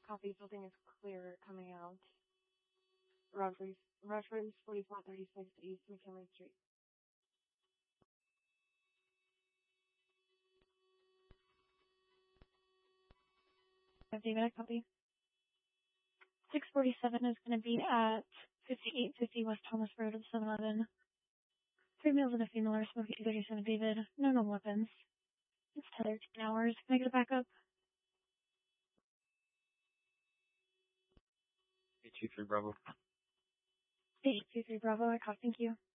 Copy. Building is clear coming out. Rogers 4436 East McKinley Street. David, I copy. 647 is going to be at 5850 West Thomas Road at 7-Eleven. 3 males and a female are smoking 237 David. No known weapons. It's 10 hours. Can I get a backup? 823 Bravo. 823 Bravo, I copy. Thank you.